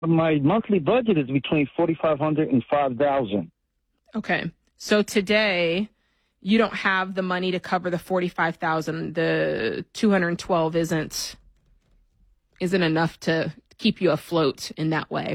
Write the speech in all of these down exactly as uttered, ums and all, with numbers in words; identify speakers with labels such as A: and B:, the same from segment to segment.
A: My monthly budget is between forty-five hundred and five thousand.
B: Okay. So today you don't have the money to cover the forty-five thousand. The two hundred twelve isn't isn't enough to keep you afloat in that way.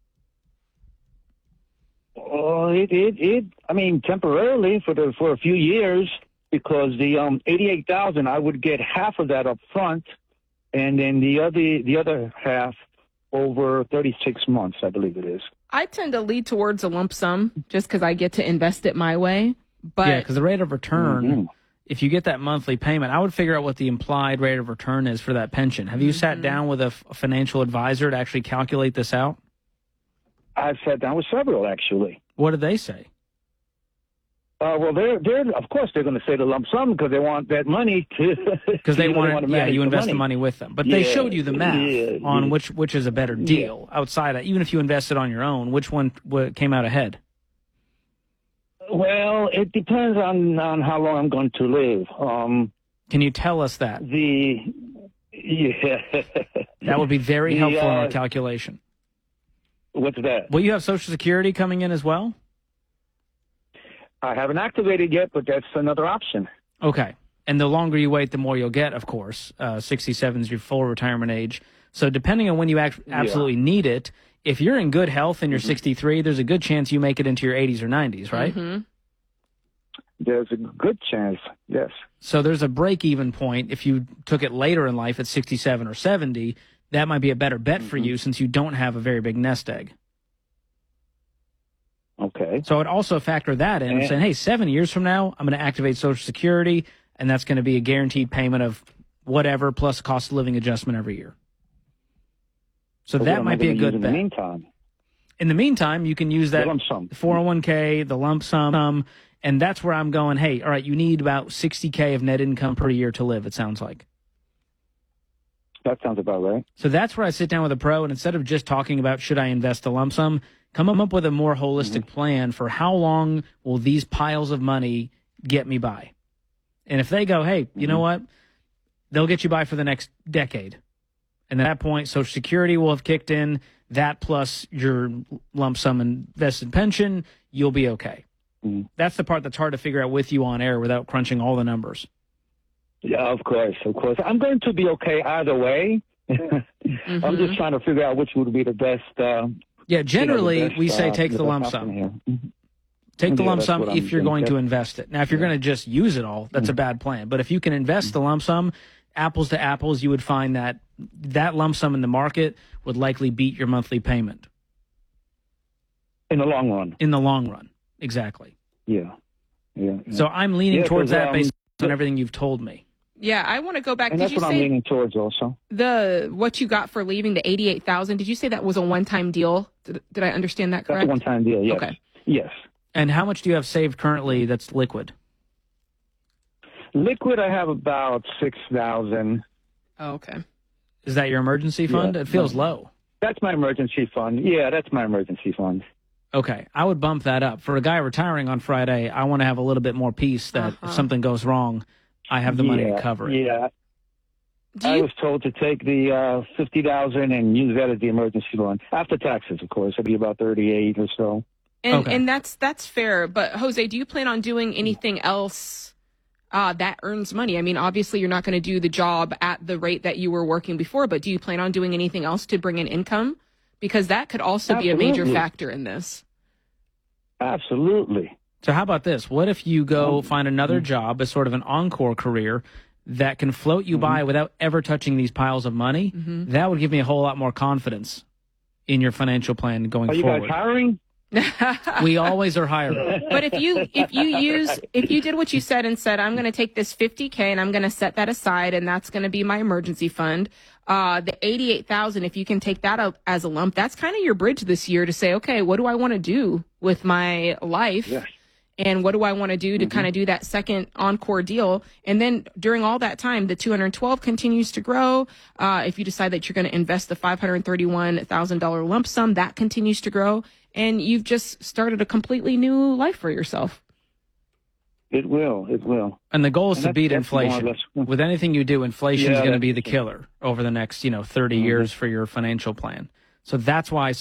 A: Oh, it, it, it, I mean, temporarily for the, for a few years, because the, um, eighty-eight thousand, I would get half of that up front, and then the other, the other half over thirty-six months, I believe it is.
B: I tend to lead towards a lump sum just because I get to invest it my way. But
C: yeah, because the rate of return,
A: mm-hmm.
C: if you get that monthly payment, I would figure out what the implied rate of return is for that pension. Have you mm-hmm. sat down with a, f- a financial advisor to actually calculate this out?
A: I've sat down with several, actually.
C: What did they say?
A: Uh, well, they're, they're, of course, they're going to say the lump sum because they want that money to.
C: Because they, want,
A: want to
C: yeah, you invest
A: the money.
C: the money with them. But
A: yeah,
C: they showed you the math
A: yeah,
C: on
A: yeah.
C: which which is a better deal yeah. outside of, even if you invested on your own, which one w- came out ahead?
A: Well, it depends on, on how long I'm going to live. Um,
C: Can you tell us that?
A: The yeah.
C: That would be very
A: the,
C: helpful
A: uh,
C: in our calculation.
A: What's that?
C: Will you have Social Security coming in as well?
A: I haven't activated yet, but that's another option.
C: Okay. And the longer you wait, the more you'll get, of course. Uh, sixty-seven is your full retirement age. So depending on when you act- absolutely yeah. need it, if you're in good health and you're mm-hmm. sixty-three, there's a good chance you make it into your eighties or nineties, right?
B: Mm-hmm.
A: There's a good chance, yes.
C: So there's a break-even point. If you took it later in life at sixty-seven or seventy, that might be a better bet mm-hmm. for you since you don't have a very big nest egg.
A: Okay.
C: So I'd also factor that in and saying, hey, seven years from now, I'm going to activate Social Security, and that's going to be a guaranteed payment of whatever plus cost of living adjustment every year. So, so that might be a good
A: bet. In the meantime,
C: in the meantime, you can use that
A: the lump sum.
C: four oh one k, the lump sum, and that's where I'm going, hey, all right, you need about sixty K of net income per year to live, it sounds like.
A: That sounds about right.
C: So that's where I sit down with a pro, and instead of just talking about should I invest a lump sum, come up with a more holistic mm-hmm. plan for how long will these piles of money get me by. And if they go, hey, mm-hmm. you know what? They'll get you by for the next decade. And at that point, Social Security will have kicked in. That plus your lump sum invested pension, you'll be okay. Mm-hmm. That's the part that's hard to figure out with you on air without crunching all the numbers.
A: Yeah, of course, of course. I'm going to be okay either way. mm-hmm. I'm just trying to figure out which would be the best. Uh,
C: yeah, generally,
A: you know, best,
C: we say
A: uh,
C: take the, the lump sum. Mm-hmm. Take the yeah, lump sum if you're going to invest it. Now, if you're yeah. going to just use it all, that's mm-hmm. a bad plan. But if you can invest mm-hmm. the lump sum, apples to apples, you would find that that lump sum in the market would likely beat your monthly payment.
A: In the long run.
C: In the long run, exactly.
A: Yeah. yeah, yeah.
C: So I'm leaning
A: yeah,
C: towards that
A: um,
C: based on everything you've told me.
B: Yeah, I want to go back.
A: And
B: did
A: that's
B: you
A: what
B: say
A: I'm leaning towards also.
B: The what you got for leaving, the eighty-eight thousand dollars, did you say that was a one-time deal? Did, did I understand that correct?
A: That's a one-time deal, yes.
B: Okay.
A: Yes.
C: And how much do you have saved currently that's liquid?
A: Liquid, I have about six thousand dollars.
B: Oh, okay.
C: Is that your emergency fund? Yeah, it feels no. low.
A: That's my emergency fund. Yeah, that's my emergency fund.
C: Okay, I would bump that up. For a guy retiring on Friday, I want to have a little bit more peace that uh-huh. if something goes wrong, I have the money
A: yeah,
C: to cover it.
A: Yeah.
B: Do you...
A: I was told to take the uh, fifty thousand dollars and use that as the emergency fund. After taxes, of course. It'd be about thirty-eight or so.
B: And,
C: okay.
B: and that's that's fair. But, Jose, do you plan on doing anything else uh, that earns money? I mean, obviously, you're not going to do the job at the rate that you were working before, but do you plan on doing anything else to bring in income? Because that could also Absolutely. be a major factor in this.
A: Absolutely.
C: So how about this? What if you go find another mm-hmm. job as sort of an encore career that can float you mm-hmm. by without ever touching these piles of money? Mm-hmm. That would give me a whole lot more confidence in your financial plan going
A: Are you
C: forward.
A: Guys hiring?
C: We always are hiring.
B: But if you if you use if you did what you said and said, I'm going to take this fifty K and I'm going to set that aside and that's going to be my emergency fund. Uh, the eighty-eight thousand, if you can take that up as a lump, that's kind of your bridge this year to say, okay, what do I want to do with my life?
A: Yes.
B: And what do I want to do to mm-hmm. kind of do that second encore deal? And then during all that time, the two hundred twelve continues to grow. Uh, if you decide that you're going to invest the five hundred thirty-one thousand dollars lump sum, that continues to grow. And you've just started a completely new life for yourself.
A: It will. It will.
C: And the goal is
A: and
C: to beat inflation. With anything you do, inflation is
A: yeah,
C: going to be the killer over the next, you know, thirty mm-hmm. years for your financial plan. So that's why